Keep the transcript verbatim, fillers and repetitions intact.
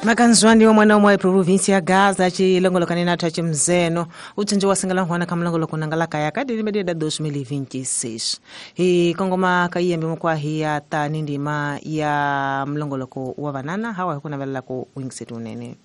Makanzwani wa mwana wa provinsi ya Gaza chi longolo kanina tachi mzeno utenje wa singala hwana kamlongolo kunangala kaya kadi limededa dois mil e vinte e seis. Hi kongoma kaiya mbimukwa hiya ta nindima ya mlongolo ko wa banana hawa kuna vela ko wingsetu nene.